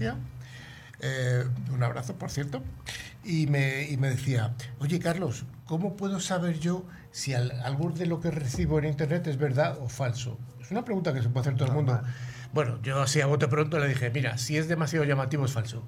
tecnología. Un abrazo, por cierto. Y me decía, oye, Carlos, ¿cómo puedo saber yo si algo de lo que recibo en Internet es verdad o falso? Es una pregunta que se puede hacer todo el mundo. Bueno, yo así a bote pronto le dije, mira, si es demasiado llamativo es falso.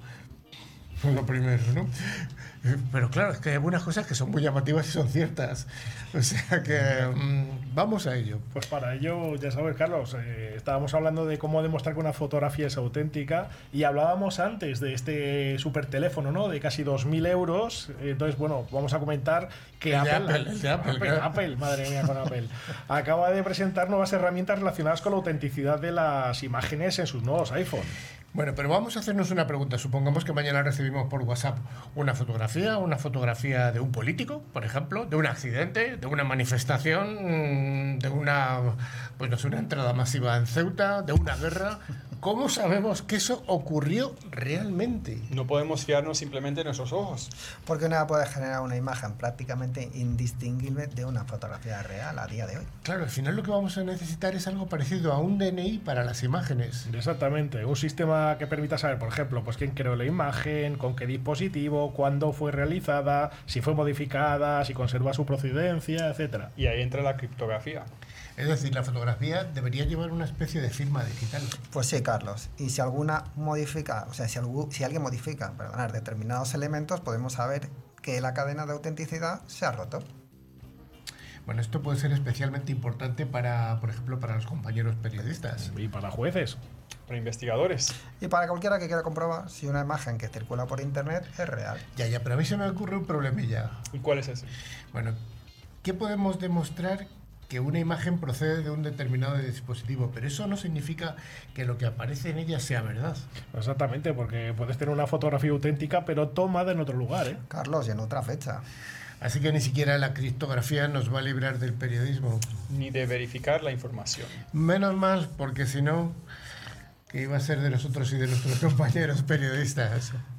Lo primero, ¿no? Pero claro, es que hay algunas cosas que son muy llamativas y son ciertas. O sea que vamos a ello. Pues para ello, ya sabes, Carlos, estábamos hablando de cómo demostrar que una fotografía es auténtica y hablábamos antes de este super teléfono, ¿no? De casi 2.000 euros. Entonces, bueno, vamos a comentar que Apple, madre mía, con Apple, acaba de presentar nuevas herramientas relacionadas con la autenticidad de las imágenes en sus nuevos iPhone. Bueno, pero vamos a hacernos una pregunta. Supongamos que mañana recibimos por WhatsApp una fotografía de un político, por ejemplo, de un accidente, de una manifestación, de una, pues no sé, una entrada masiva en Ceuta, de una guerra. ¿Cómo sabemos que eso ocurrió realmente? No podemos fiarnos simplemente de nuestros ojos. Porque nada puede generar una imagen prácticamente indistinguible de una fotografía real a día de hoy. Claro, al final lo que vamos a necesitar es algo parecido a un DNI para las imágenes. Exactamente, un sistema que permita saber, por ejemplo, pues quién creó la imagen, con qué dispositivo, cuándo fue realizada, si fue modificada, si conserva su procedencia, etcétera. Y ahí entra la criptografía. Es decir, la fotografía debería llevar una especie de firma digital. Pues sí, Carlos. Y si alguna modifica, o sea, si alguien modifica, determinados elementos, podemos saber que la cadena de autenticidad se ha roto. Bueno, esto puede ser especialmente importante para, por ejemplo, para los compañeros periodistas. Y para jueces. Para investigadores. Y para cualquiera que quiera comprobar si una imagen que circula por internet es real. Ya, pero a mí se me ocurre un problemilla. ¿Y cuál es ese? Bueno, ¿qué podemos demostrar? Que una imagen procede de un determinado dispositivo, pero eso no significa que lo que aparece en ella sea verdad. Exactamente, porque puedes tener una fotografía auténtica, pero tomada en otro lugar, ¿eh? Carlos, y en otra fecha. Así que ni siquiera la criptografía nos va a librar del periodismo. Ni de verificar la información. Menos mal, porque si no, ¿qué iba a ser de nosotros y de nuestros compañeros periodistas?